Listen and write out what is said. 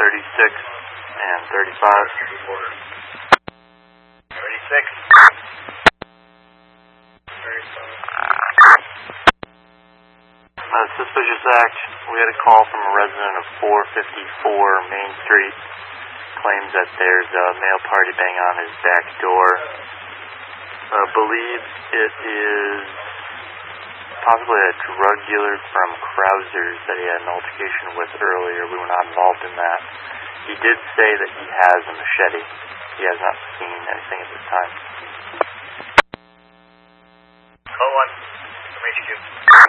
36 and 35. 36. Suspicious act. We had a call from a resident of 454 Main Street. Claims that there's a male party bang on his back door. Believes it is possibly a drug dealer from Krauser's that he had an altercation with earlier. We were not involved in that. He did say that he has a machete. He has not seen anything at this time. Call 1 from HQ.